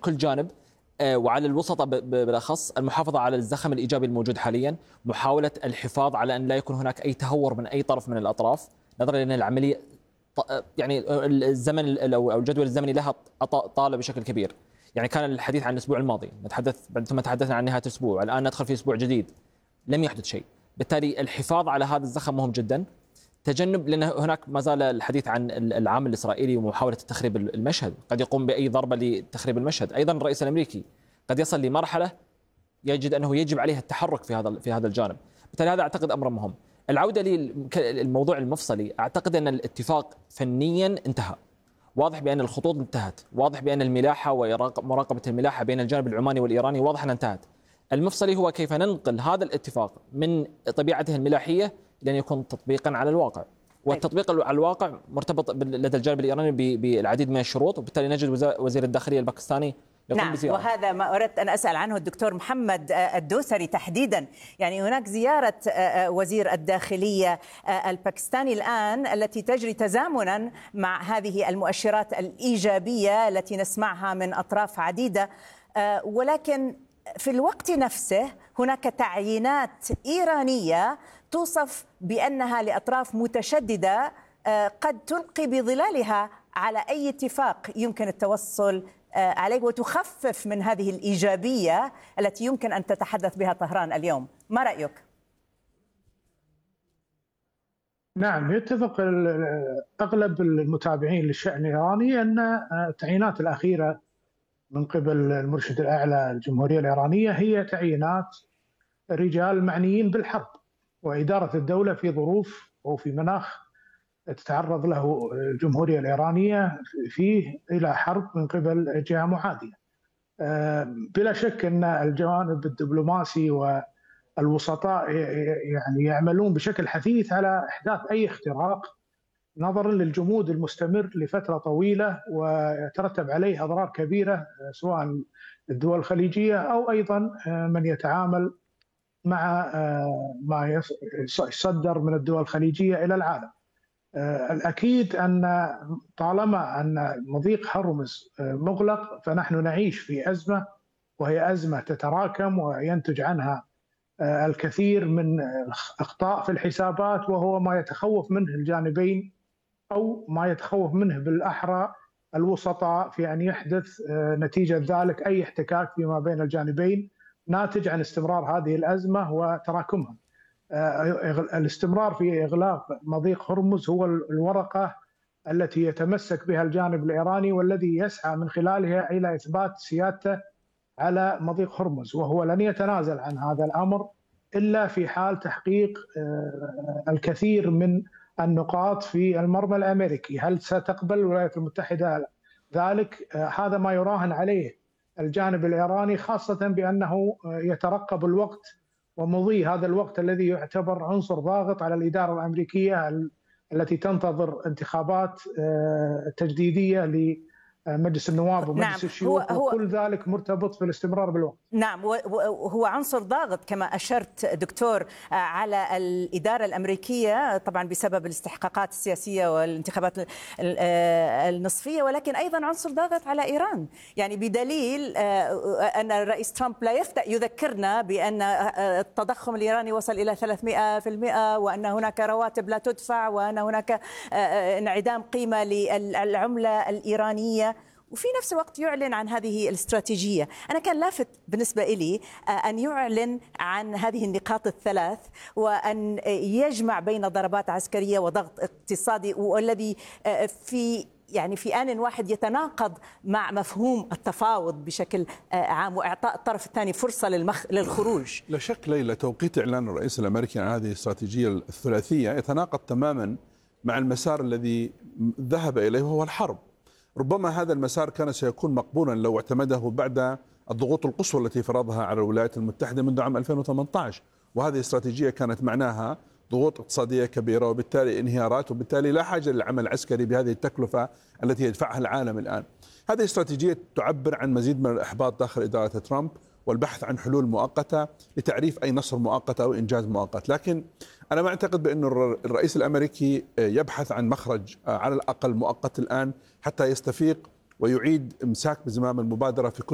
كل جانب وعلى الوسطى بالأخص المحافظة على الزخم الإيجابي الموجود حاليا، محاولة الحفاظ على أن لا يكون هناك أي تهور من أي طرف من الأطراف، نظرا لأن العملية يعني الزمن أو الجدول الزمني لها طالة بشكل كبير. يعني كان الحديث عن الأسبوع الماضي ثم تحدثنا عن نهاية الأسبوع، الآن ندخل في أسبوع جديد لم يحدث شيء. بالتالي الحفاظ على هذا الزخم مهم جدا، تجنب، لأن هناك ما زال الحديث عن العامل الإسرائيلي ومحاولة تخريب المشهد، قد يقوم بأي ضربة لتخريب المشهد. أيضا الرئيس الأمريكي قد يصل لمرحلة يجد أنه يجب عليه التحرك في هذا الجانب. بالتالي هذا أعتقد أمر مهم. العودة للموضوع المفصلي، أعتقد أن الاتفاق فنيا انتهى، واضح بأن الخطوط انتهت، واضح بأن الملاحة ومراقبة الملاحة بين الجانب العماني والإيراني واضح أنها انتهت. المفصلي هو كيف ننقل هذا الاتفاق من طبيعته الملاحية لأن يكون تطبيقا على الواقع، والتطبيق على الواقع مرتبط لدى الجانب الإيراني بالعديد من الشروط، وبالتالي نجد وزير الداخلية الباكستاني نعم بزيارة. وهذا ما أردت أن أسأل عنه الدكتور محمد الدوسري تحديدا. يعني هناك زيارة وزير الداخلية الباكستاني الآن التي تجري تزامنا مع هذه المؤشرات الإيجابية التي نسمعها من أطراف عديدة، ولكن في الوقت نفسه هناك تعيينات إيرانية توصف بأنها لأطراف متشددة قد تلقي بظلالها على أي اتفاق يمكن التوصل عليه، وتخفف من هذه الإيجابية التي يمكن أن تتحدث بها طهران اليوم. ما رأيك؟ نعم، يتفق أغلب المتابعين للشأن الإيراني أن التعيينات الأخيرة من قبل المرشد الأعلى الجمهورية الإيرانية هي تعيينات رجال معنيين بالحرب وإدارة الدولة في ظروف وفي مناخ تتعرض له الجمهورية الإيرانية فيه إلى حرب من قبل جهة معادية. بلا شك أن الجوانب الدبلوماسي والوسطاء يعني يعملون بشكل حثيث على إحداث أي اختراق نظرا للجمود المستمر لفترة طويلة ويترتب عليه أضرار كبيرة سواء الدول الخليجية أو أيضا من يتعامل مع ما يصدر من الدول الخليجية إلى العالم. الأكيد أن طالما أن مضيق هرمز مغلق فنحن نعيش في أزمة، وهي أزمة تتراكم وينتج عنها الكثير من أخطاء في الحسابات، وهو ما يتخوف منه الجانبين أو ما يتخوف منه بالأحرى الوسطاء في أن يحدث نتيجة ذلك أي احتكاك فيما بين الجانبين ناتج عن استمرار هذه الأزمة وتراكمها. الاستمرار في إغلاق مضيق هرمز هو الورقة التي يتمسك بها الجانب الإيراني والذي يسعى من خلالها إلى إثبات سيادته على مضيق هرمز، وهو لن يتنازل عن هذا الأمر إلا في حال تحقيق الكثير من النقاط في المرمى الأمريكي. هل ستقبل الولايات المتحدة ذلك؟ هذا ما يراهن عليه الجانب الإيراني، خاصة بأنه يترقب الوقت ومضي هذا الوقت الذي يعتبر عنصر ضاغط على الإدارة الأمريكية التي تنتظر انتخابات تجديدية لمجلس النواب ومجلس الشيوخ، وكل ذلك مرتبط في الاستمرار بالوقت. نعم، وهو عنصر ضاغط كما أشرت دكتور على الإدارة الأمريكية طبعا بسبب الاستحقاقات السياسية والانتخابات النصفية، ولكن أيضا عنصر ضاغط على إيران. يعني بدليل أن الرئيس ترامب لا يذكرنا بأن التضخم الإيراني وصل إلى 300%، وأن هناك رواتب لا تدفع، وأن هناك انعدام قيمة للعملة الإيرانية، وفي نفس الوقت يعلن عن هذه الاستراتيجية. أنا كان لافت بالنسبة لي أن يعلن عن هذه النقاط الثلاث، وأن يجمع بين ضربات عسكرية وضغط اقتصادي، والذي في آن واحد يتناقض مع مفهوم التفاوض بشكل عام وإعطاء الطرف الثاني فرصة للخروج. لا شك ليلى، توقيت إعلان الرئيس الأمريكي عن هذه الاستراتيجية الثلاثية يتناقض تماما مع المسار الذي ذهب إليه وهو الحرب. ربما هذا المسار كان سيكون مقبولا لو اعتمده بعد الضغوط القصوى التي فرضها على الولايات المتحدة منذ عام 2018، وهذه استراتيجية كانت معناها ضغوط اقتصادية كبيرة وبالتالي انهيارات، وبالتالي لا حاجة للعمل العسكري بهذه التكلفة التي يدفعها العالم الآن. هذه استراتيجية تعبر عن مزيد من الإحباط داخل إدارة ترامب والبحث عن حلول مؤقتة لتعريف أي نصر مؤقت أو إنجاز مؤقت. لكن أنا ما أعتقد بأن الرئيس الأمريكي يبحث عن مخرج على الأقل مؤقت الآن حتى يستفيق ويعيد إمساك بزمام المبادرة في كل